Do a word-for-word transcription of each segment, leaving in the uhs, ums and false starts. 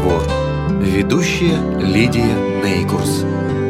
разговор. Ведущая Лидия Нейкурс.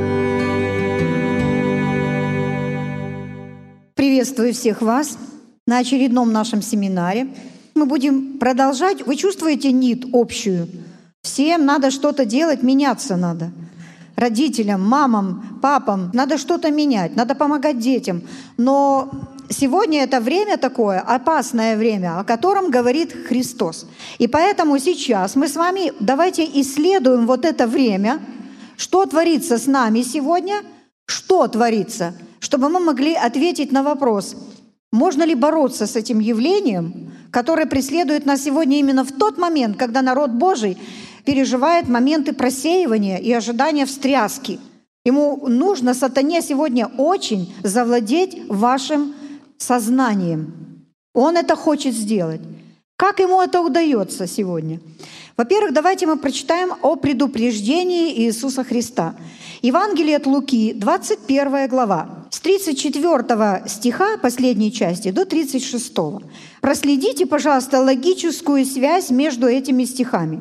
Приветствую всех вас на очередном нашем семинаре. Мы будем продолжать. Вы чувствуете нить общую? Всем надо что-то делать, меняться надо. Родителям, мамам, папам надо что-то менять, надо помогать детям. Но сегодня это время такое, опасное время, о котором говорит Христос. И поэтому сейчас мы с вами давайте исследуем вот это время, что творится с нами сегодня, что творится, чтобы мы могли ответить на вопрос, можно ли бороться с этим явлением, которое преследует нас сегодня именно в тот момент, когда народ Божий переживает моменты просеивания и ожидания встряски. Ему нужно, сатане, сегодня очень завладеть вашим сознанием. Он это хочет сделать. Как ему это удается сегодня? Во-первых, давайте мы прочитаем о предупреждении Иисуса Христа. Евангелие от Луки, двадцать первая глава, с тридцать четвёртого стиха, последней части, до тридцать шестого. Проследите, пожалуйста, логическую связь между этими стихами.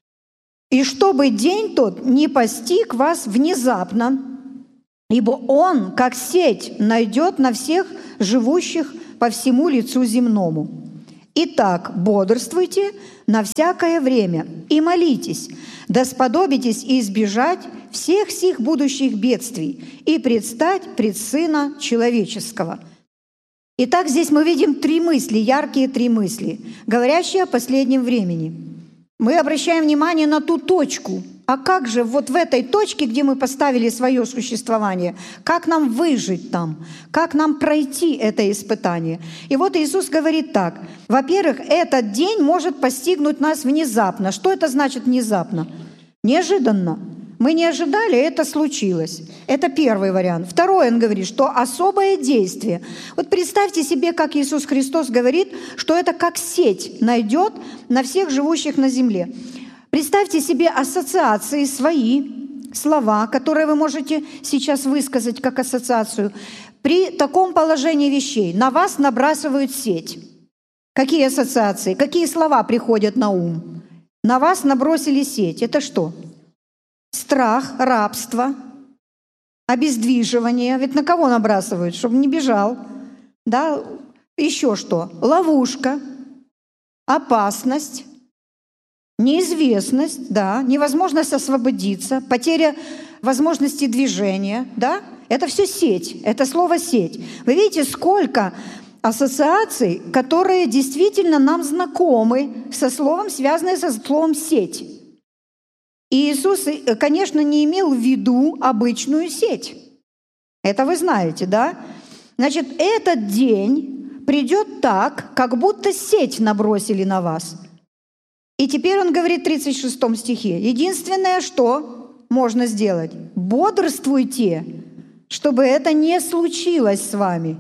«И чтобы день тот не постиг вас внезапно, ибо он, как сеть, найдет на всех живущих по всему лицу земному. Итак, бодрствуйте на всякое время и молитесь, да сподобитесь избежать всех сих будущих бедствий и предстать пред Сына Человеческого». Итак, здесь мы видим три мысли, яркие три мысли, говорящие о последнем времени. Мы обращаем внимание на ту точку. А как же вот в этой точке, где мы поставили свое существование, как нам выжить там, как нам пройти это испытание? И вот Иисус говорит так. Во-первых, этот день может постигнуть нас внезапно. Что это значит внезапно? Неожиданно. Мы не ожидали, это случилось. Это первый вариант. Второй, он говорит, что особое действие. Вот представьте себе, как Иисус Христос говорит, что это как сеть найдет на всех живущих на земле. Представьте себе ассоциации свои, слова, которые вы можете сейчас высказать как ассоциацию. При таком положении вещей на вас набрасывают сеть. Какие ассоциации, какие слова приходят на ум? На вас набросили сеть. Это что? Страх, рабство, обездвиживание. Ведь на кого набрасывают? Чтобы не бежал. Да? Еще что? Ловушка, опасность, неизвестность, да, невозможность освободиться, потеря возможности движения. Да? Это все сеть. Это слово «сеть». Вы видите, сколько ассоциаций, которые действительно нам знакомы со словом, связанные со словом «сеть». И Иисус, конечно, не имел в виду обычную сеть. Это вы знаете, да? Значит, этот день придет так, как будто сеть набросили на вас. И теперь он говорит в тридцать шестом стихе. Единственное, что можно сделать, бодрствуйте, чтобы это не случилось с вами.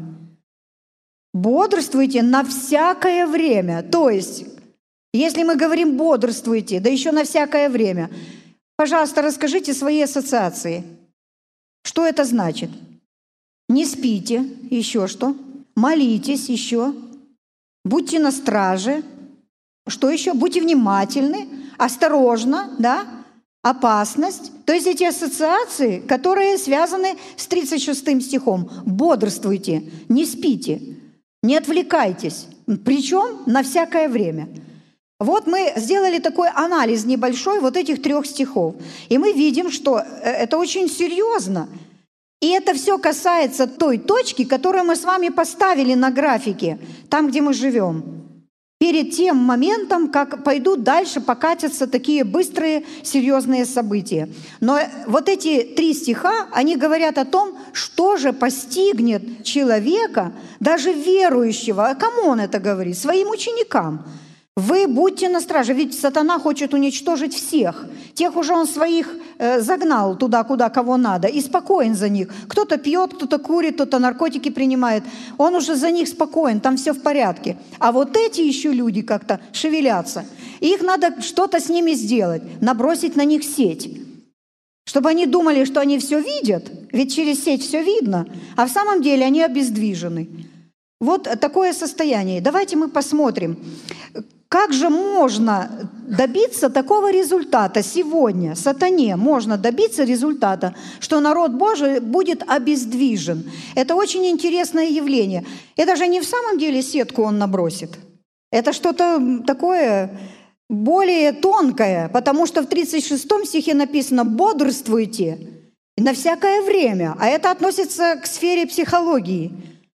Бодрствуйте на всякое время. То есть, если мы говорим бодрствуйте, да еще на всякое время, пожалуйста, расскажите свои ассоциации. Что это значит? Не спите, еще что? Молитесь, еще. Будьте на страже. Что еще? Будьте внимательны, осторожно, да? Опасность. То есть эти ассоциации, которые связаны с тридцать шестым стихом. Бодрствуйте, не спите, не отвлекайтесь. Причем на всякое время. Вот мы сделали такой анализ небольшой вот этих трех стихов. И мы видим, что это очень серьезно. И это все касается той точки, которую мы с вами поставили на графике, там, где мы живем. Перед тем моментом, как пойдут дальше, покатятся такие быстрые, серьезные события. Но вот эти три стиха, они говорят о том, что же постигнет человека, даже верующего. А кому он это говорит? Своим ученикам. Вы будьте на страже, ведь сатана хочет уничтожить всех. Тех уже он своих э, загнал туда, куда кого надо, и спокоен за них. Кто-то пьет, кто-то курит, кто-то наркотики принимает. Он уже за них спокоен, там все в порядке. А вот эти еще люди как-то шевелятся. И их надо что-то с ними сделать, набросить на них сеть. Чтобы они думали, что они все видят, ведь через сеть все видно, а в самом деле они обездвижены. Вот такое состояние. Давайте мы посмотрим. Как же можно добиться такого результата сегодня. Сатане можно добиться результата, что народ Божий будет обездвижен. Это очень интересное явление. Это же не в самом деле сетку он набросит. Это что-то такое более тонкое, потому что в тридцать шестом стихе написано «бодрствуйте на всякое время», а это относится к сфере психологии.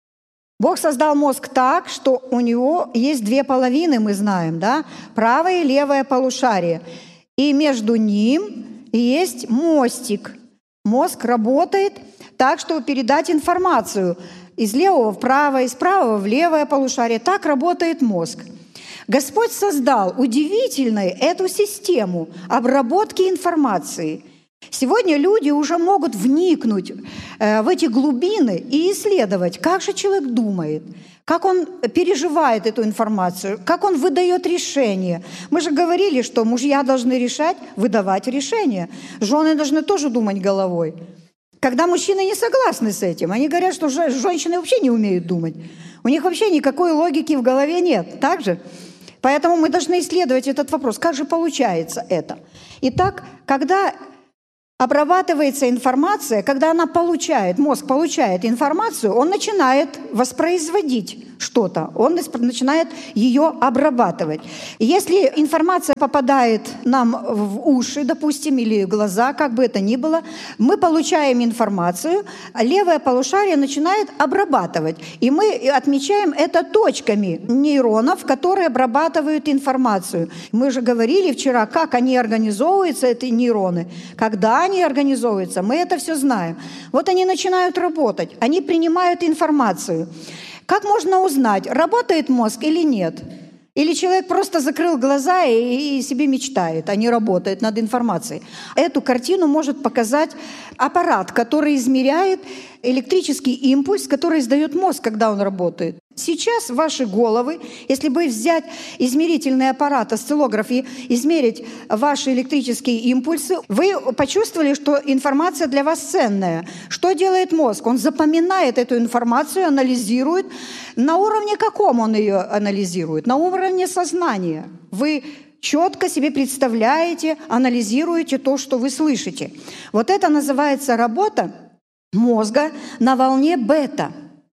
Бог создал мозг так, что у него есть две половины, мы знаем, да? Правое и левое полушарие. И между ним есть мостик. Мозг работает так, чтобы передать информацию из левого в правое, из правого в левое полушарие. Так работает мозг. Господь создал удивительную эту систему обработки информации. Сегодня люди уже могут вникнуть в эти глубины и исследовать, как же человек думает, как он переживает эту информацию, как он выдает решения. Мы же говорили, что мужья должны решать, выдавать решения. Жены должны тоже думать головой. Когда мужчины не согласны с этим, они говорят, что женщины вообще не умеют думать. У них вообще никакой логики в голове нет. Так же? Поэтому мы должны исследовать этот вопрос. Как же получается это? Итак, когда обрабатывается информация, когда она получает, мозг получает информацию, он начинает воспроизводить что-то, он начинает ее обрабатывать. Если информация попадает нам в уши, допустим, или в глаза, как бы это ни было, мы получаем информацию, а левое полушарие начинает обрабатывать. И мы отмечаем это точками нейронов, которые обрабатывают информацию. Мы же говорили вчера, как они организовываются, эти нейроны, когда они организовываются, мы это все знаем. Вот они начинают работать, они принимают информацию. Как можно узнать, работает мозг или нет? Или человек просто закрыл глаза и, и себе мечтает, а не работает над информацией? Эту картину может показать аппарат, который измеряет электрический импульс, который издает мозг, когда он работает. Сейчас ваши головы, если бы взять измерительный аппарат, осциллограф, и измерить ваши электрические импульсы, вы почувствовали, что информация для вас ценная. Что делает мозг? Он запоминает эту информацию, анализирует. На уровне каком он ее анализирует? На уровне сознания. Вы четко себе представляете, анализируете то, что вы слышите. Вот это называется работа мозга на волне бета.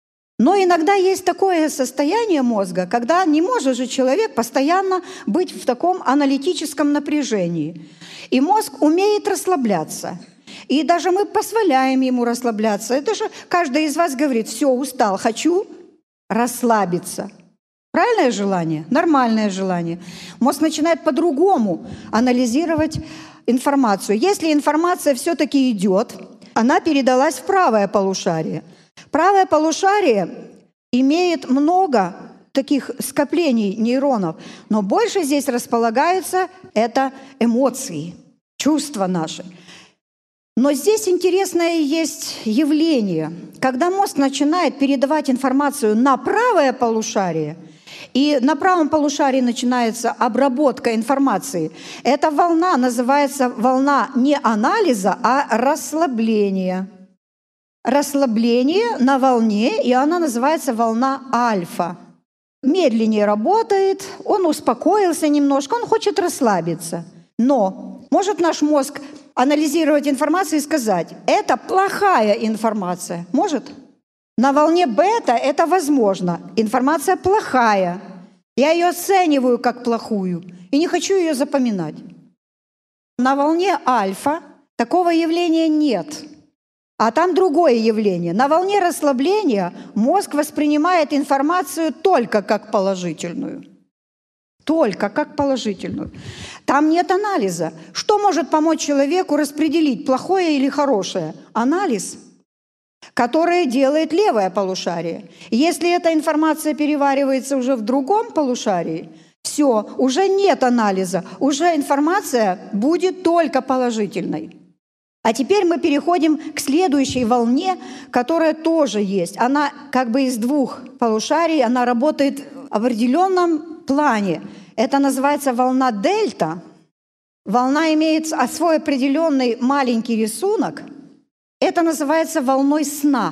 Но иногда есть такое состояние мозга, когда не может же человек постоянно быть в таком аналитическом напряжении. И мозг умеет расслабляться. И даже мы позволяем ему расслабляться. Это же каждый из вас говорит: все, устал, хочу расслабиться. Правильное желание? Нормальное желание. Мозг начинает по-другому анализировать информацию. Если информация все-таки идет, она передалась в правое полушарие. Правое полушарие имеет много таких скоплений нейронов, но больше здесь располагаются это эмоции, чувства наши. Но здесь интересное есть явление. Когда мозг начинает передавать информацию на правое полушарие, и на правом полушарии начинается обработка информации, эта волна называется волна не анализа, а расслабления. Расслабление на волне, и она называется волна альфа. Медленнее работает, он успокоился немножко, он хочет расслабиться. Но может наш мозг анализировать информацию и сказать: это плохая информация. Может? На волне бета это возможно. Информация плохая. Я ее оцениваю как плохую и не хочу ее запоминать. На волне альфа такого явления нет. А там другое явление. На волне расслабления мозг воспринимает информацию только как положительную. Только как положительную. Там нет анализа. Что может помочь человеку распределить, плохое или хорошее? Анализ, который делает левое полушарие. Если эта информация переваривается уже в другом полушарии, все, уже нет анализа, уже информация будет только положительной. А теперь мы переходим к следующей волне, которая тоже есть. Она как бы из двух полушарий, она работает в определенном плане. Это называется волна дельта. Волна имеет свой определенный маленький рисунок. Это называется волной сна.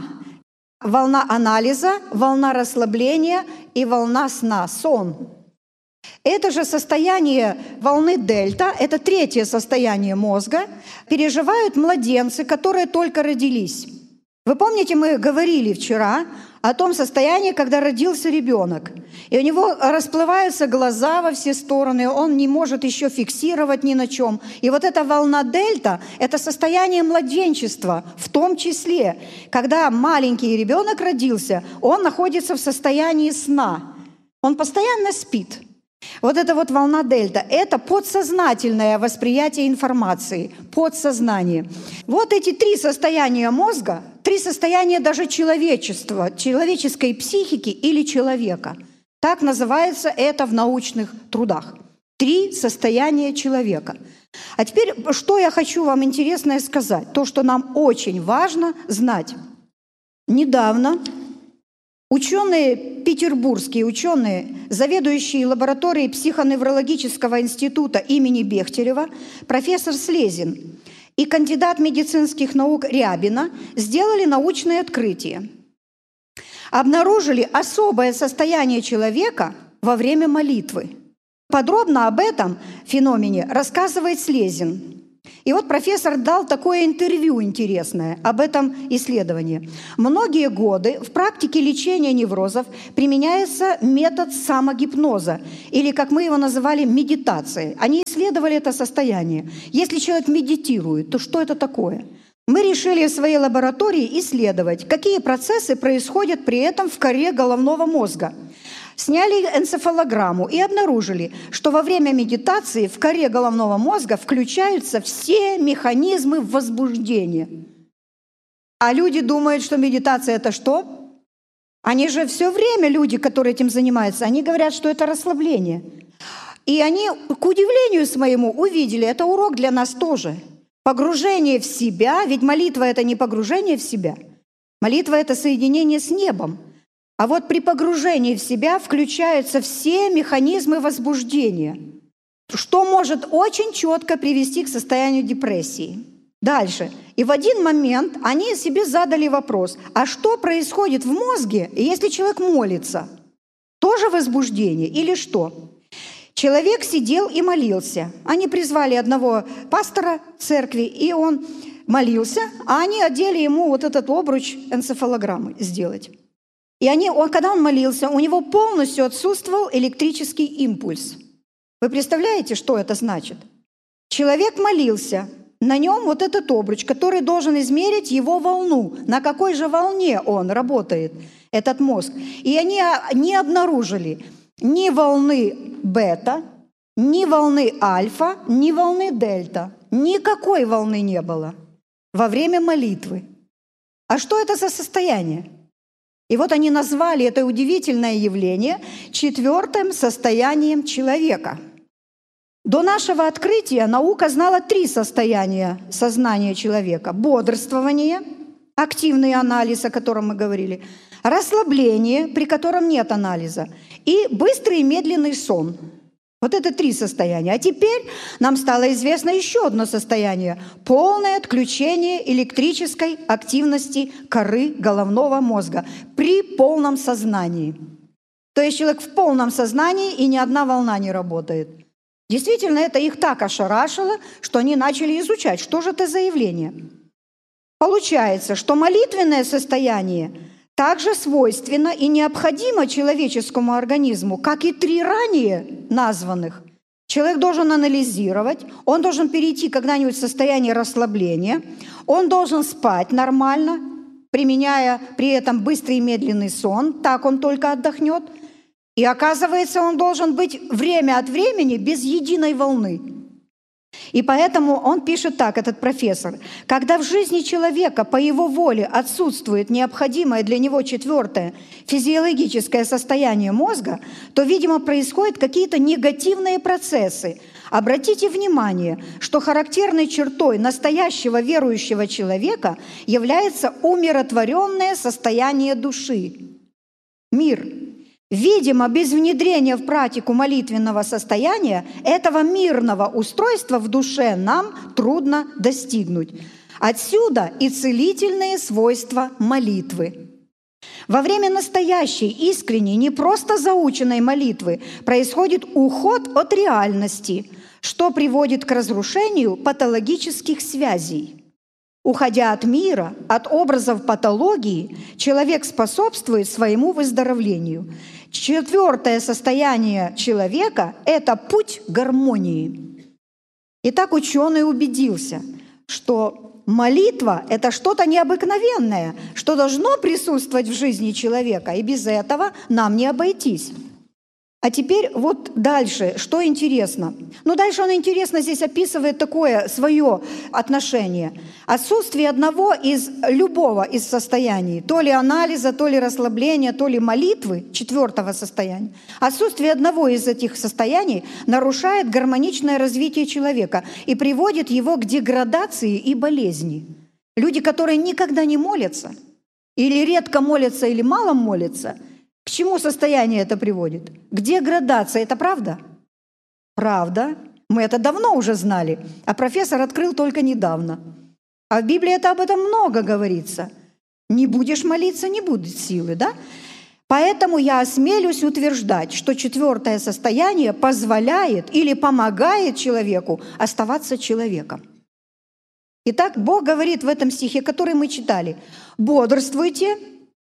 Волна анализа, волна расслабления и волна сна, сон. Это же состояние волны дельта, это третье состояние мозга, переживают младенцы, которые только родились. Вы помните, мы говорили вчера о том состоянии, когда родился ребенок, и у него расплываются глаза во все стороны, он не может еще фиксировать ни на чем. И вот эта волна дельта – это состояние младенчества, в том числе, когда маленький ребенок родился, он находится в состоянии сна, он постоянно спит. Вот эта вот волна дельта – это подсознательное восприятие информации, подсознание. Вот эти три состояния мозга, три состояния даже человечества, человеческой психики или человека. Так называется это в научных трудах. Три состояния человека. А теперь, что я хочу вам интересное сказать, то, что нам очень важно знать. Недавно ученые, петербургские ученые, заведующие лабораторией психоневрологического института имени Бехтерева, профессор Слезин и кандидат медицинских наук Рябина сделали научное открытие. Обнаружили особое состояние человека во время молитвы. Подробно об этом феномене рассказывает Слезин. И вот профессор дал такое интервью интересное об этом исследовании. Многие годы в практике лечения неврозов применяется метод самогипноза, или, как мы его называли, медитации. Они исследовали это состояние. Если человек медитирует, то что это такое? Мы решили в своей лаборатории исследовать, какие процессы происходят при этом в коре головного мозга. Сняли энцефалограмму и обнаружили, что во время медитации в коре головного мозга включаются все механизмы возбуждения. А люди думают, что медитация – это что? Они же все время, люди, которые этим занимаются, они говорят, что это расслабление. И они, к удивлению своему, увидели, это урок для нас тоже. Погружение в себя, ведь молитва – это не погружение в себя. Молитва – это соединение с небом. А вот при погружении в себя включаются все механизмы возбуждения, что может очень четко привести к состоянию депрессии. Дальше. И в один момент они себе задали вопрос, а что происходит в мозге, если человек молится? Тоже возбуждение или что? Человек сидел и молился. Они призвали одного пастора церкви, и он молился, а они одели ему вот этот обруч энцефалограммы сделать. И они, он, когда он молился, у него полностью отсутствовал электрический импульс. Вы представляете, что это значит? Человек молился, на нем вот этот обруч, который должен измерить его волну, на какой же волне он работает, этот мозг. И они не обнаружили ни волны бета, ни волны альфа, ни волны дельта. Никакой волны не было во время молитвы. А что это за состояние? И вот они назвали это удивительное явление четвертым состоянием человека. До нашего открытия наука знала три состояния сознания человека. Бодрствование, активный анализ, о котором мы говорили, расслабление, при котором нет анализа, и быстрый и медленный сон. Вот это три состояния. А теперь нам стало известно еще одно состояние – полное отключение электрической активности коры головного мозга при полном сознании. То есть человек в полном сознании, и ни одна волна не работает. Действительно, это их так ошарашило, что они начали изучать, что же это за явление. Получается, что молитвенное состояние также свойственно и необходимо человеческому организму, как и три ранее названных. Человек должен анализировать, он должен перейти когда-нибудь в состояние расслабления, он должен спать нормально, применяя при этом быстрый и медленный сон, так он только отдохнет. И оказывается, он должен быть время от времени без единой волны. И поэтому он пишет так, этот профессор: когда в жизни человека по его воле отсутствует необходимое для него четвертое физиологическое состояние мозга, то, видимо, происходят какие-то негативные процессы. Обратите внимание, что характерной чертой настоящего верующего человека является умиротворенное состояние души. Мир. Видимо, без внедрения в практику молитвенного состояния этого мирного устройства в душе нам трудно достигнуть. Отсюда и целительные свойства молитвы. Во время настоящей, искренней, не просто заученной молитвы происходит уход от реальности, что приводит к разрушению патологических связей. Уходя от мира, от образов патологии, человек способствует своему выздоровлению. Четвертое состояние человека – это путь гармонии. Итак, ученый убедился, что молитва – это что-то необыкновенное, что должно присутствовать в жизни человека, и без этого нам не обойтись. А теперь вот дальше, что интересно. Ну, дальше он интересно здесь описывает такое свое отношение. Отсутствие одного из любого из состояний, то ли анализа, то ли расслабления, то ли молитвы, четвертого состояния. Отсутствие одного из этих состояний нарушает гармоничное развитие человека и приводит его к деградации и болезни. Люди, которые никогда не молятся, или редко молятся, или мало молятся, к чему состояние это приводит? К деградации. Это правда? Правда. Мы это давно уже знали, а профессор открыл только недавно. А в Библии это об этом много говорится. Не будешь молиться, не будет силы, да? Поэтому я осмелюсь утверждать, что четвертое состояние позволяет или помогает человеку оставаться человеком. Итак, Бог говорит в этом стихе, который мы читали: «Бодрствуйте,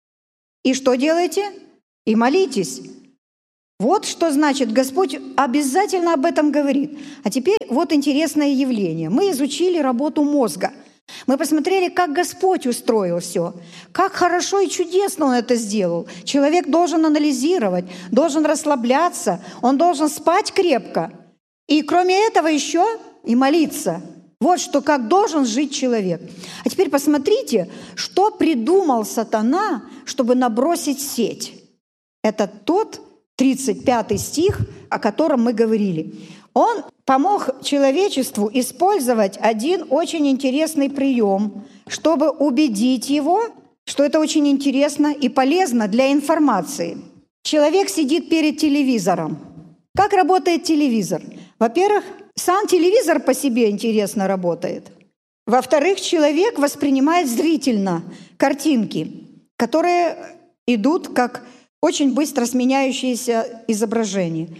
и что делаете? И молитесь». Вот что значит, Господь обязательно об этом говорит. А теперь вот интересное явление. Мы изучили работу мозга. Мы посмотрели, как Господь устроил все, как хорошо и чудесно Он это сделал. Человек должен анализировать, должен расслабляться, он должен спать крепко. И кроме этого еще и молиться. Вот что, как должен жить человек. А теперь посмотрите, что придумал сатана, чтобы набросить сеть. Это тот тридцать пятый стих, о котором мы говорили. Он помог человечеству использовать один очень интересный прием, чтобы убедить его, что это очень интересно и полезно для информации. Человек сидит перед телевизором. Как работает телевизор? Во-первых, сам телевизор по себе интересно работает. Во-вторых, человек воспринимает зрительно картинки, которые идут как очень быстро сменяющиеся изображения.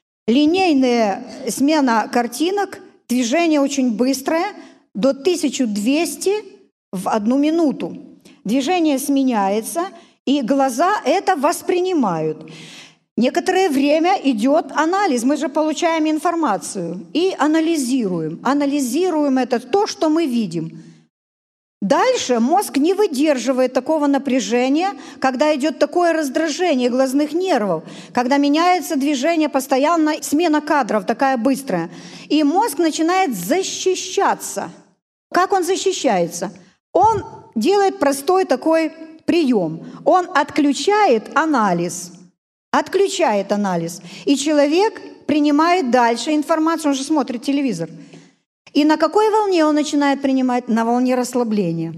Линейная смена картинок, движение очень быстрое, до тысяча двести в одну минуту. Движение сменяется, и глаза это воспринимают. Некоторое время идет анализ, мы же получаем информацию и анализируем. Анализируем это то, что мы видим. Дальше мозг не выдерживает такого напряжения, когда идет такое раздражение глазных нервов, когда меняется движение, постоянно смена кадров такая быстрая. И мозг начинает защищаться. Как он защищается? Он делает простой такой прием. Он отключает анализ. Отключает анализ. И человек принимает дальше информацию, он же смотрит телевизор. И на какой волне он начинает принимать? На волне расслабления.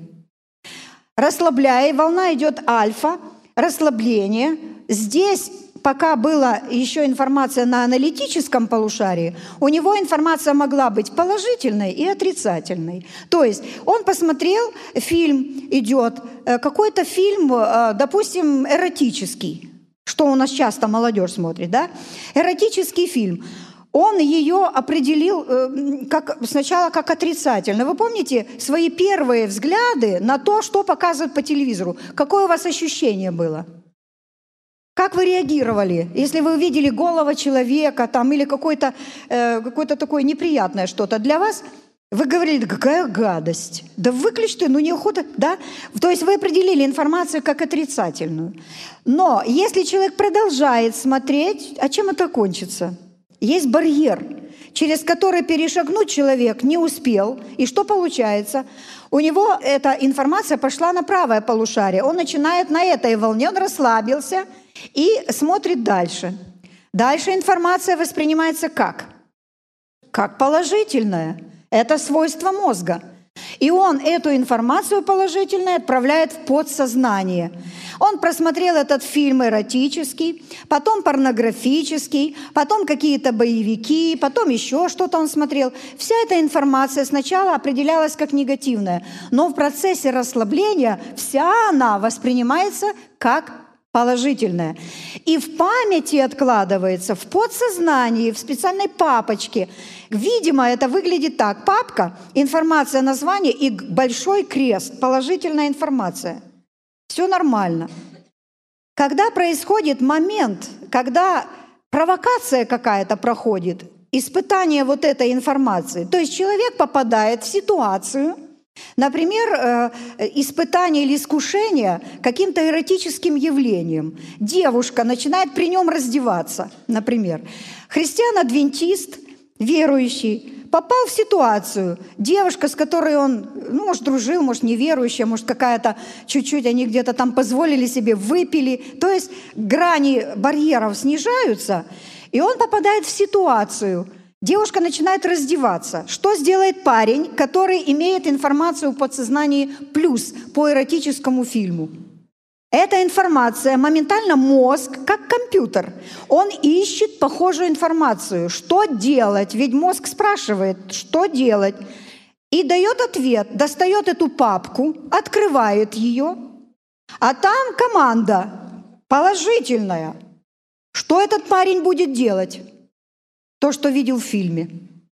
Расслабляя, волна идет альфа, расслабление. Здесь, пока была еще информация на аналитическом полушарии, у него информация могла быть положительной и отрицательной. То есть он посмотрел, фильм идет, какой-то фильм, допустим, эротический, что у нас часто молодежь смотрит, да? Эротический фильм. Он ее определил э, как, сначала как отрицательно. Вы помните свои первые взгляды на то, что показывают по телевизору? Какое у вас ощущение было? Как вы реагировали, если вы увидели голого человека там, или какое-то э, какое-то такое неприятное что-то для вас? Вы говорили: да какая гадость, да выключи ты, ну неохота, да? То есть вы определили информацию как отрицательную. Но если человек продолжает смотреть, а чем это кончится? Есть барьер, через который перешагнуть человек не успел. И что получается? У него эта информация пошла на правое полушарие. Он начинает на этой волне, он расслабился и смотрит дальше. Дальше информация воспринимается как? Как положительная. Это свойство мозга. И он эту информацию положительную отправляет в подсознание. Он просмотрел этот фильм эротический, потом порнографический, потом какие-то боевики, потом еще что-то он смотрел. Вся эта информация сначала определялась как негативная, но в процессе расслабления вся она воспринимается как положительное. И в памяти откладывается, в подсознании, в специальной папочке. Видимо, это выглядит так. Папка, информация, название и большой крест, положительная информация. Все нормально. Когда происходит момент, когда провокация какая-то проходит, испытание вот этой информации, то есть человек попадает в ситуацию, например, испытание или искушение каким-то эротическим явлением. Девушка начинает при нем раздеваться, например. Христиан-адвентист, верующий, попал в ситуацию. Девушка, с которой он, ну, может, дружил, может, неверующая, может, какая-то чуть-чуть, они где-то там позволили себе, выпили. То есть грани барьеров снижаются, и он попадает в ситуацию. Девушка начинает раздеваться. Что сделает парень, который имеет информацию в подсознании плюс по эротическому фильму? Эта информация, моментально мозг, как компьютер, он ищет похожую информацию. Что делать? Ведь мозг спрашивает, что делать? И дает ответ, достает эту папку, открывает ее, а там команда положительная. Что этот парень будет делать? То, что видел в фильме.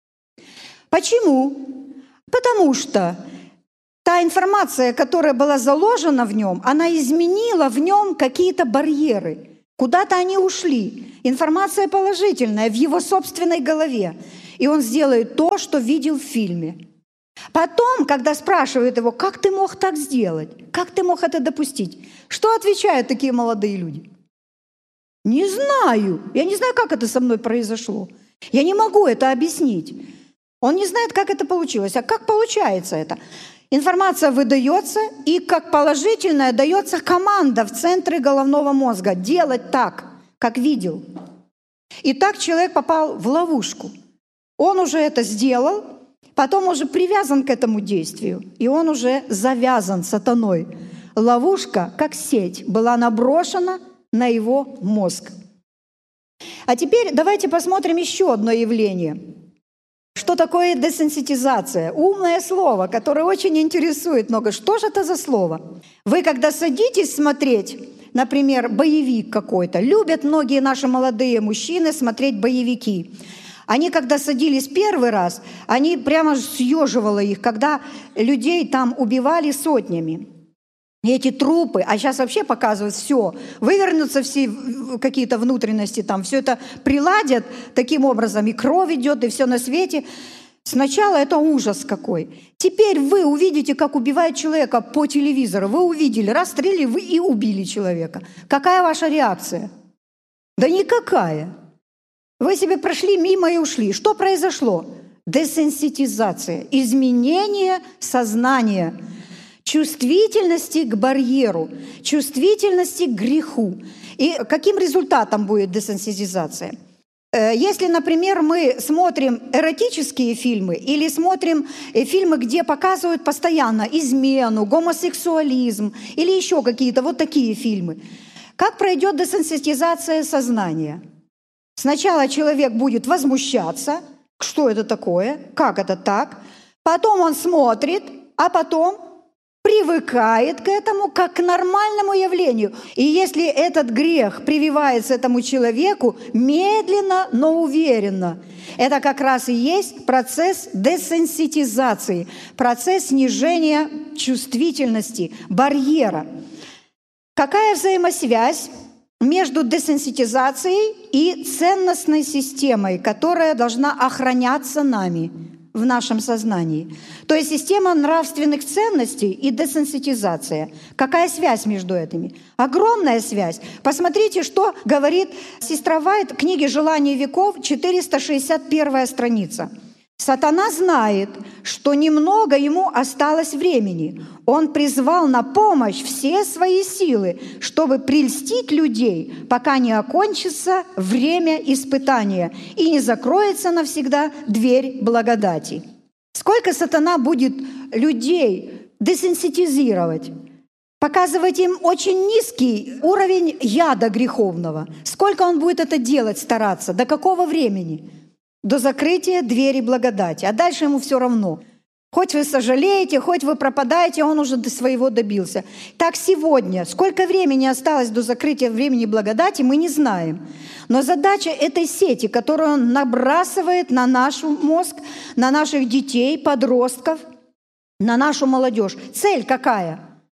Почему? Потому что та информация, которая была заложена в нем, она изменила в нем какие-то барьеры. Куда-то они ушли. Информация положительная в его собственной голове. И он сделает то, что видел в фильме. Потом, когда спрашивают его, как ты мог так сделать? Как ты мог это допустить? Что отвечают такие молодые люди? Не знаю. Я не знаю, как это со мной произошло. Я не могу это объяснить. Он не знает, как это получилось. А как получается это? Информация выдается, и как положительная дается команда в центре головного мозга делать так, как видел. И так человек попал в ловушку. Он уже это сделал, потом уже привязан к этому действию, и он уже завязан сатаной. Ловушка, как сеть, была наброшена на его мозг. А теперь давайте посмотрим еще одно явление. Что такое десенситизация? Умное слово, которое очень интересует много. Что же это за слово? Вы, когда садитесь смотреть, например, боевик какой-то, любят многие наши молодые мужчины смотреть боевики. Они, когда садились первый раз, они прямо съеживало их, когда людей там убивали сотнями. И эти трупы, а сейчас вообще показывают все, вывернутся все какие-то внутренности, там все это приладят таким образом, и кровь идет, и все на свете. Сначала это ужас какой. Теперь вы увидите, как убивают человека по телевизору. Вы увидели, расстрелили вы и убили человека. Какая ваша реакция? Да никакая. Вы себе прошли мимо и ушли. Что произошло? Десенситизация, изменение сознания, чувствительности к барьеру, чувствительности к греху. И каким результатом будет десенситизация? Если, например, мы смотрим эротические фильмы или смотрим фильмы, где показывают постоянно измену, гомосексуализм или еще какие-то вот такие фильмы, как пройдет десенситизация сознания? Сначала человек будет возмущаться, что это такое, как это так, потом он смотрит, а потом привыкает к этому как к нормальному явлению. И если этот грех прививается этому человеку медленно, но уверенно, это как раз и есть процесс десенситизации, процесс снижения чувствительности, барьера. Какая взаимосвязь между десенситизацией и ценностной системой, которая должна охраняться нами в нашем сознании? То есть система нравственных ценностей и десенситизация. Какая связь между этими? Огромная связь. Посмотрите, что говорит сестра Вайт в книге «Желание веков», четыреста шестьдесят первая страница. «Сатана знает, что немного ему осталось времени. Он призвал на помощь все свои силы, чтобы прельстить людей, пока не окончится время испытания и не закроется навсегда дверь благодати». Сколько сатана будет людей десенситизировать, показывать им очень низкий уровень яда греховного. Сколько он будет это делать, стараться, до какого времени? До закрытия двери благодати. А дальше ему все равно. Хоть вы сожалеете, хоть вы пропадаете, он уже до своего добился. Так сегодня, сколько времени осталось до закрытия времени благодати, мы не знаем. Но задача этой сети, которую он набрасывает на наш мозг, на наших детей, подростков, на нашу молодежь. Цель какая?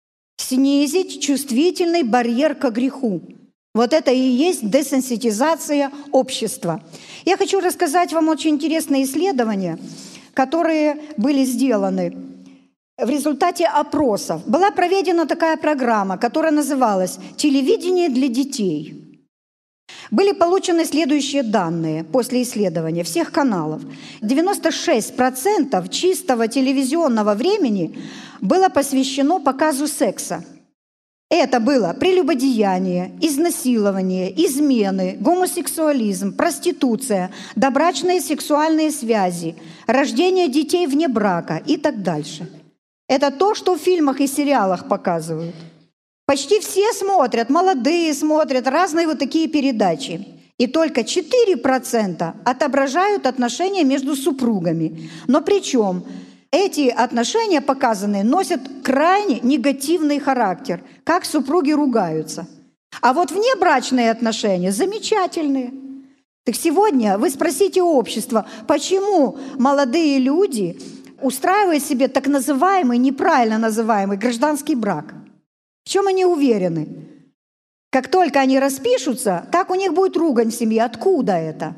Снизить чувствительный барьер к греху. Вот это и есть десенситизация общества. Я хочу рассказать вам очень интересные исследования, которые были сделаны в результате опросов. Была проведена такая программа, которая называлась «Телевидение для детей». Были получены следующие данные после исследования всех каналов. девяносто шесть процентов чистого телевизионного времени было посвящено показу секса. Это было прелюбодеяние, изнасилование, измены, гомосексуализм, проституция, добрачные сексуальные связи, рождение детей вне брака и так дальше. Это то, что в фильмах и сериалах показывают. Почти все смотрят, молодые смотрят разные вот такие передачи. И только четыре процента отображают отношения между супругами. Но причем эти отношения показанные носят крайне негативный характер, как супруги ругаются. А вот внебрачные отношения замечательные. Так сегодня вы спросите общество, почему молодые люди устраивают себе так называемый, неправильно называемый гражданский брак? В чем они уверены? Как только они распишутся, так у них будет ругань в семье. Откуда это?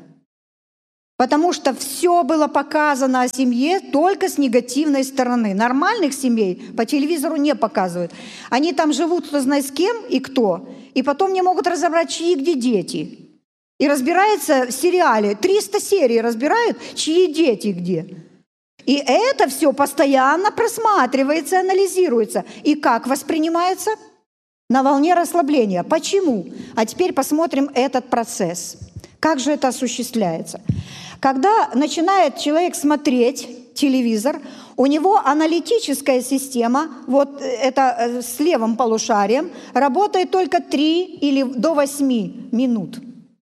Потому что все было показано о семье только с негативной стороны. Нормальных семей по телевизору не показывают. Они там живут кто знает с кем и кто, и потом не могут разобрать, чьи где дети. И разбирается в сериале, триста серий разбирают, чьи дети где. И это все постоянно просматривается, анализируется. И как воспринимается? На волне расслабления. Почему? А теперь посмотрим этот процесс. Как же это осуществляется? Когда начинает человек смотреть телевизор, у него аналитическая система, вот это с левым полушарием, работает только три или до восьми минут.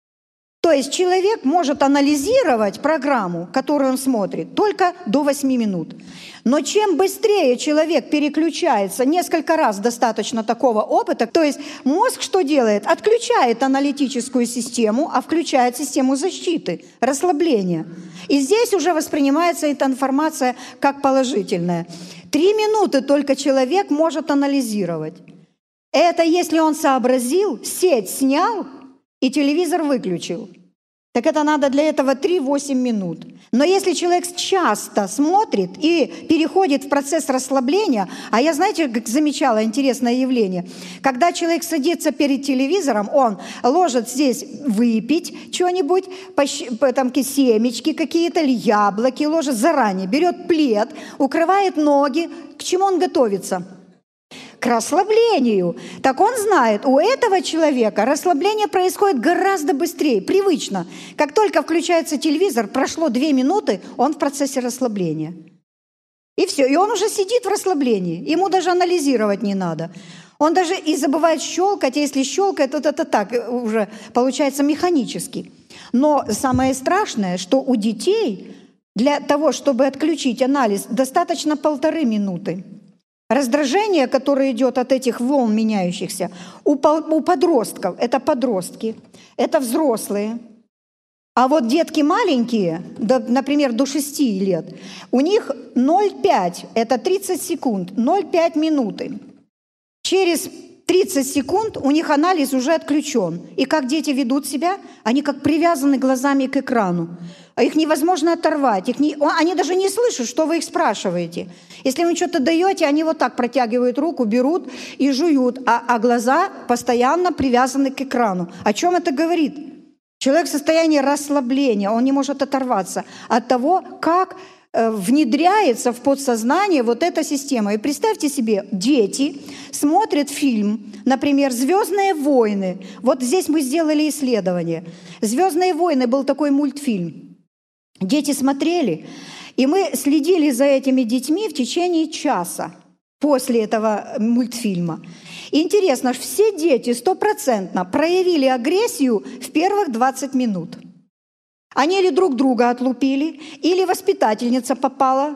То есть человек может анализировать программу, которую он смотрит, только до восьми минут. Но чем быстрее человек переключается, несколько раз достаточно такого опыта, то есть мозг что делает? Отключает аналитическую систему, а включает систему защиты, расслабления. И здесь уже воспринимается эта информация как положительная. Три минуты только человек может анализировать. Это если он сообразил, сеть снял и телевизор выключил. Так это надо для этого три-восемь минут. Но если человек часто смотрит и переходит в процесс расслабления, а я, знаете, как замечала интересное явление, когда человек садится перед телевизором, он ложит здесь выпить что-нибудь, там семечки какие-то или яблоки ложит заранее, берет плед, укрывает ноги. К чему он готовится? К расслаблению. Так он знает, у этого человека расслабление происходит гораздо быстрее, привычно. Как только включается телевизор, прошло две минуты, он в процессе расслабления. И все, и он уже сидит в расслаблении. Ему даже анализировать не надо. Он даже и забывает щелкать, а если щелкает, то это так уже получается механически. Но самое страшное, что у детей для того, чтобы отключить анализ, достаточно полторы минуты. Раздражение, которое идет от этих волн меняющихся, у подростков, это подростки, это взрослые. А вот детки маленькие, например, до шести лет, у них ноль целых пять десятых, это тридцать секунд, ноль целых пять десятых минуты. Через тридцать секунд у них анализ уже отключен. И как дети ведут себя? Они как привязаны глазами к экрану. А их невозможно оторвать. Их не, они даже не слышат, что вы их спрашиваете. Если вы что-то даете, они вот так протягивают руку, берут и жуют, а, а глаза постоянно привязаны к экрану. О чем это говорит? Человек в состоянии расслабления, он не может оторваться от того, как э, внедряется в подсознание вот эта система. И представьте себе, дети смотрят фильм, например, «Звездные войны». Вот здесь мы сделали исследование. «Звездные войны» был такой мультфильм. Дети смотрели, и мы следили за этими детьми в течение часа после этого мультфильма. И интересно, все дети стопроцентно проявили агрессию в первых двадцать минут. Они или друг друга отлупили, или воспитательница попала,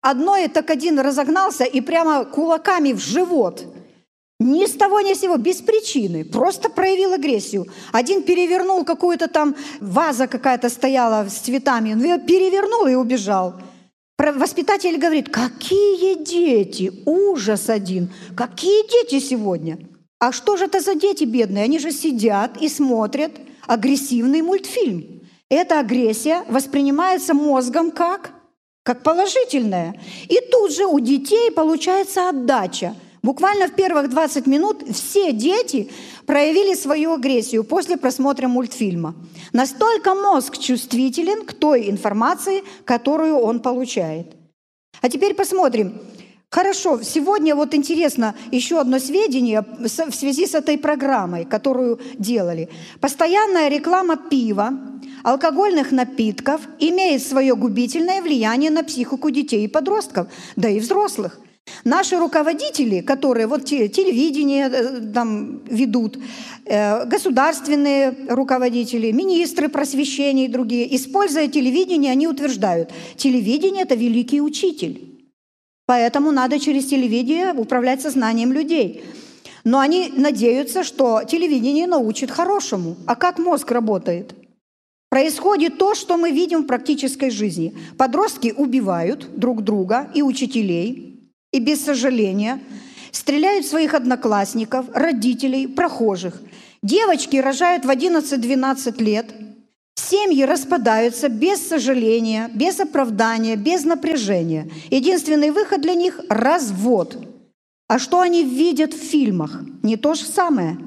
одной так один разогнался и прямо кулаками в живот. Ни с того ни с сего, без причины, просто проявил агрессию. Один перевернул какую-то там, ваза какая-то стояла с цветами, он ее перевернул и убежал. Воспитатель говорит: какие дети, ужас один, какие дети сегодня. А что же это за дети бедные? Они же сидят и смотрят агрессивный мультфильм. Эта агрессия воспринимается мозгом как? Как положительная. И тут же у детей получается отдача. Буквально в первых двадцать минут все дети проявили свою агрессию после просмотра мультфильма. Настолько мозг чувствителен к той информации, которую он получает. А теперь посмотрим. Хорошо, сегодня вот интересно еще одно сведение в связи с этой программой, которую делали. Постоянная реклама пива, алкогольных напитков имеет свое губительное влияние на психику детей и подростков, да и взрослых. Наши руководители, которые вот телевидение там ведут, государственные руководители, министры просвещения и другие, используя телевидение, они утверждают: телевидение – это великий учитель. Поэтому надо через телевидение управлять сознанием людей. Но они надеются, что телевидение научит хорошему. А как мозг работает? Происходит то, что мы видим в практической жизни. Подростки убивают друг друга и учителей, и без сожаления стреляют в своих одноклассников, родителей, прохожих. Девочки рожают в одиннадцать-двенадцать лет. Семьи распадаются без сожаления, без оправдания, без напряжения. Единственный выход для них – развод. А что они видят в фильмах? Не то же самое.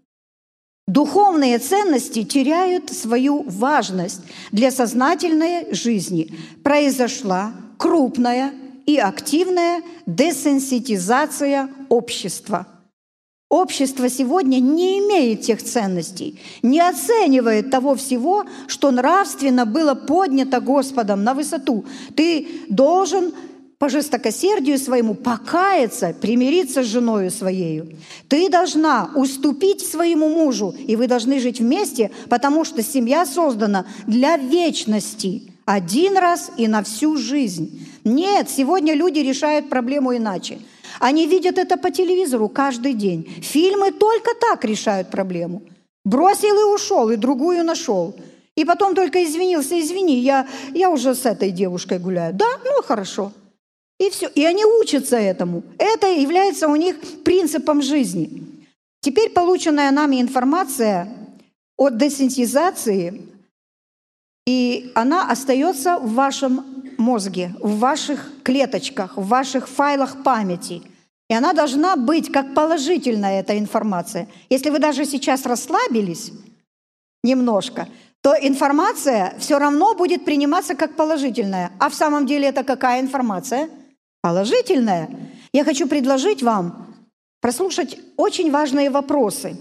Духовные ценности теряют свою важность для сознательной жизни. Произошла крупная и активная десенситизация общества. Общество сегодня не имеет тех ценностей, не оценивает того всего, что нравственно было поднято Господом на высоту. Ты должен по жестокосердию своему покаяться, примириться с женою своею. Ты должна уступить своему мужу, и вы должны жить вместе, потому что семья создана для вечности, один раз и на всю жизнь. Нет, сегодня люди решают проблему иначе. Они видят это по телевизору каждый день. Фильмы только так решают проблему. Бросил и ушел, и другую нашел. И потом только извинился: извини, я, я уже с этой девушкой гуляю. Да, ну хорошо. И все. И они учатся этому. Это является у них принципом жизни. Теперь полученная нами информация о десенситизации, и она остается в вашем мозге, в ваших клеточках, в ваших файлах памяти. И она должна быть как положительная, эта информация. Если вы даже сейчас расслабились немножко, то информация все равно будет приниматься как положительная. А в самом деле это какая информация? Положительная. Я хочу предложить вам прослушать очень важные вопросы.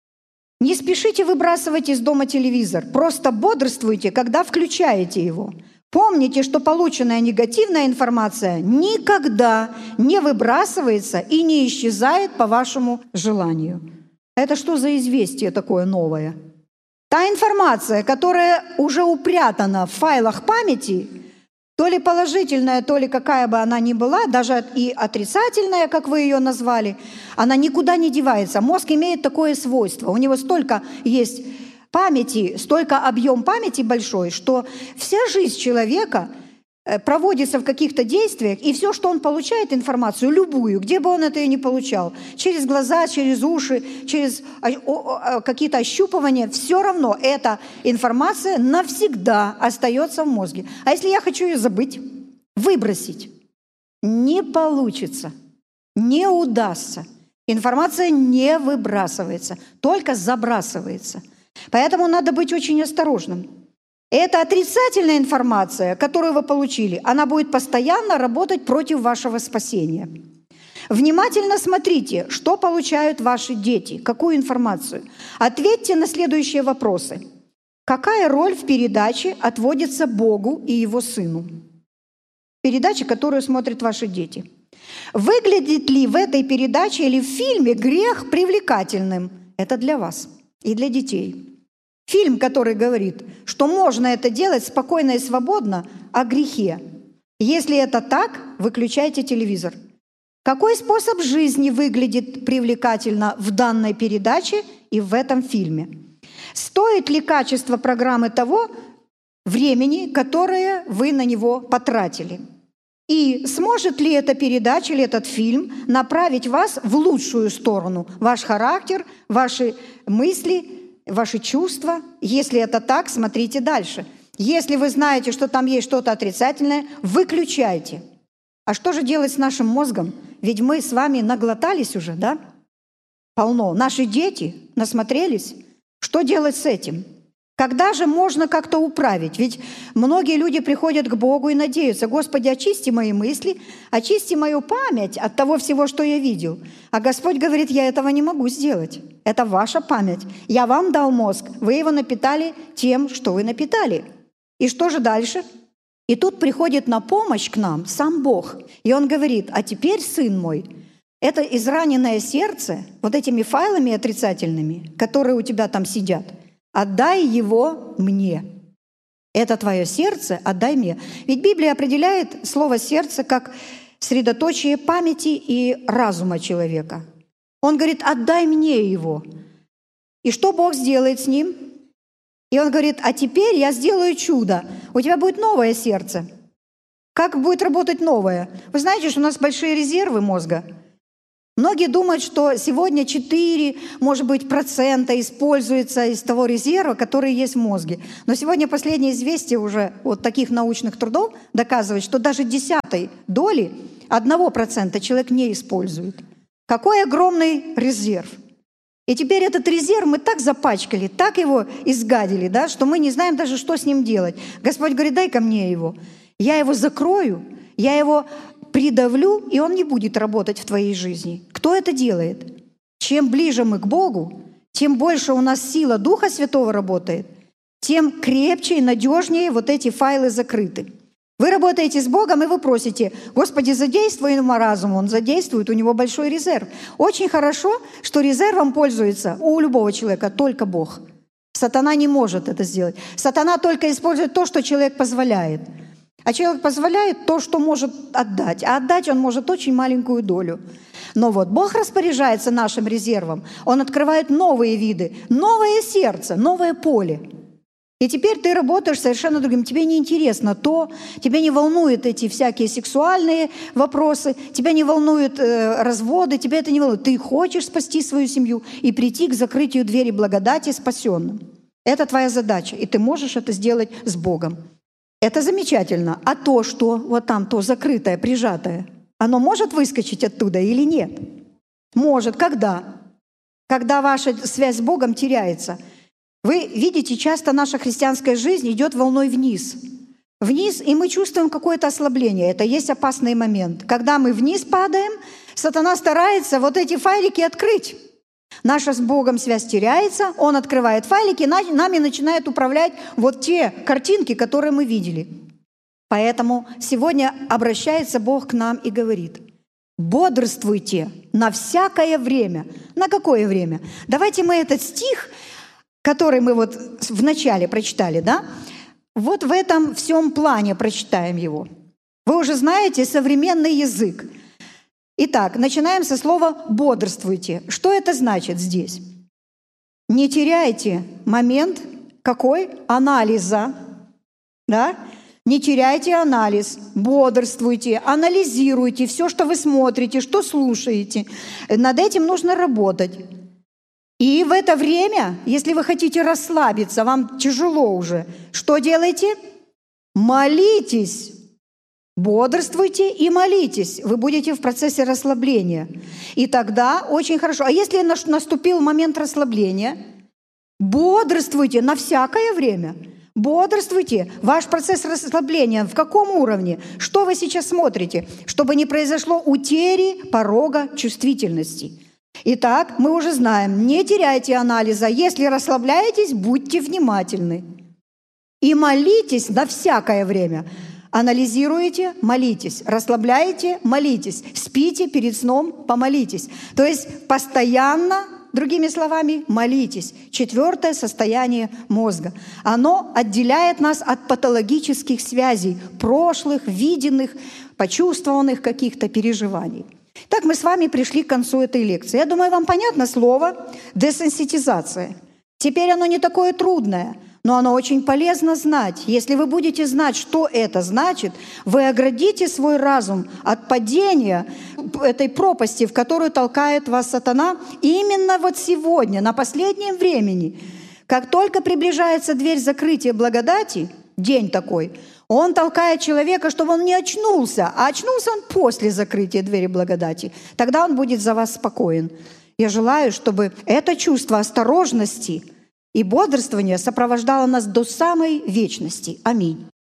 Не спешите выбрасывать из дома телевизор. Просто бодрствуйте, когда включаете его. Помните, что полученная негативная информация никогда не выбрасывается и не исчезает по вашему желанию. Это что за известие такое новое? Та информация, которая уже упрятана в файлах памяти, то ли положительная, то ли какая бы она ни была, даже и отрицательная, как вы ее назвали, она никуда не девается. Мозг имеет такое свойство. У него столько есть памяти, столько объем памяти большой, что вся жизнь человека проводится в каких-то действиях, и все, что он получает информацию, любую, где бы он это и не получал, через глаза, через уши, через какие-то ощупывания, все равно эта информация навсегда остается в мозге. А если я хочу ее забыть, выбросить, не получится, не удастся. Информация не выбрасывается, только забрасывается. Поэтому надо быть очень осторожным. Эта отрицательная информация, которую вы получили, она будет постоянно работать против вашего спасения. Внимательно смотрите, что получают ваши дети, какую информацию. Ответьте на следующие вопросы. Какая роль в передаче отводится Богу и Его Сыну? Передача, которую смотрят ваши дети. Выглядит ли в этой передаче или в фильме грех привлекательным? Это для вас и для детей. Фильм, который говорит, что можно это делать спокойно и свободно о грехе. Если это так, выключайте телевизор. Какой способ жизни выглядит привлекательно в данной передаче и в этом фильме? Стоит ли качество программы того времени, которое вы на него потратили? И сможет ли эта передача или этот фильм направить вас в лучшую сторону? Ваш характер, ваши мысли, ваши чувства? Если это так, смотрите дальше. Если вы знаете, что там есть что-то отрицательное, выключайте. А что же делать с нашим мозгом? Ведь мы с вами наглотались уже, да? Полно. Наши дети насмотрелись. Что делать с этим? Когда же можно как-то управить? Ведь многие люди приходят к Богу и надеются: «Господи, очисти мои мысли, очисти мою память от того всего, что я видел». А Господь говорит: «Я этого не могу сделать. Это ваша память. Я вам дал мозг, вы его напитали тем, что вы напитали». И что же дальше? И тут приходит на помощь к нам сам Бог. И Он говорит: «А теперь, сын мой, это израненное сердце, вот этими файлами отрицательными, которые у тебя там сидят, отдай его мне. Это твое сердце, отдай мне». Ведь Библия определяет слово «сердце» как средоточие памяти и разума человека. Он говорит: «Отдай мне его». И что Бог сделает с ним? И Он говорит: «А теперь я сделаю чудо. У тебя будет новое сердце». Как будет работать новое? Вы знаете, что у нас большие резервы мозга. Многие думают, что сегодня четыре, может быть, процента используется из того резерва, который есть в мозге. Но сегодня последнее известие уже от таких научных трудов доказывает, что даже десятой доли одного процента человек не использует. Какой огромный резерв! И теперь этот резерв мы так запачкали, так его изгадили, да, что мы не знаем даже, что с ним делать. Господь говорит: «Дай-ка мне его. Я его закрою, я его придавлю, и он не будет работать в твоей жизни». Кто это делает? Чем ближе мы к Богу, тем больше у нас сила Духа Святого работает, тем крепче и надежнее вот эти файлы закрыты. Вы работаете с Богом, и вы просите: «Господи, задействуй ему разум». Он задействует, у него большой резерв. Очень хорошо, что резервом пользуется у любого человека только Бог. Сатана не может это сделать. Сатана только использует то, что человек позволяет. А человек позволяет то, что может отдать. А отдать он может очень маленькую долю. Но вот Бог распоряжается нашим резервом. Он открывает новые виды, новое сердце, новое поле. И теперь ты работаешь совершенно другим. Тебе не интересно то, тебя не волнуют эти всякие сексуальные вопросы, тебя не волнуют э, разводы, тебя это не волнует. Ты хочешь спасти свою семью и прийти к закрытию двери благодати спасенным. Это твоя задача, и ты можешь это сделать с Богом. Это замечательно. А то, что вот там, то закрытое, прижатое, оно может выскочить оттуда или нет? Может. Когда? Когда ваша связь с Богом теряется. Вы видите, часто наша христианская жизнь идет волной вниз. Вниз, и мы чувствуем какое-то ослабление. Это есть опасный момент. Когда мы вниз падаем, сатана старается вот эти файлики открыть. Наша с Богом связь теряется, Он открывает файлики, нами начинает управлять вот те картинки, которые мы видели. Поэтому сегодня обращается Бог к нам и говорит: «Бодрствуйте на всякое время». На какое время? Давайте мы этот стих, который мы вот в начале прочитали, да, вот в этом всем плане прочитаем его. Вы уже знаете современный язык. Итак, начинаем со слова «бодрствуйте». Что это значит здесь? Не теряйте момент какой? Анализа. Да? Не теряйте анализ, бодрствуйте, анализируйте все, что вы смотрите, что слушаете. Над этим нужно работать. И в это время, если вы хотите расслабиться, вам тяжело уже, что делайте? Молитесь. Бодрствуйте и молитесь. Вы будете в процессе расслабления. И тогда очень хорошо. А если наступил момент расслабления, бодрствуйте на всякое время. Бодрствуйте. Ваш процесс расслабления в каком уровне? Что вы сейчас смотрите? Чтобы не произошло утери порога чувствительности. Итак, мы уже знаем, не теряйте анализа. Если расслабляетесь, будьте внимательны. И молитесь на всякое время. Анализируете – молитесь. Расслабляете – молитесь. Спите перед сном – помолитесь. То есть постоянно Другими словами, молитесь. Четвертое состояние мозга. Оно отделяет нас от патологических связей, прошлых, виденных, почувствованных каких-то переживаний. Так мы с вами пришли к концу этой лекции. Я думаю, вам понятно слово «десенситизация». Теперь оно не такое трудное, но оно очень полезно знать. Если вы будете знать, что это значит, вы оградите свой разум от падения этой пропасти, в которую толкает вас сатана. И именно вот сегодня, на последнем времени, как только приближается дверь закрытия благодати, день такой, он толкает человека, чтобы он не очнулся, а очнулся он после закрытия двери благодати. Тогда он будет за вас спокоен. Я желаю, чтобы это чувство осторожности и бодрствования сопровождало нас до самой вечности. Аминь.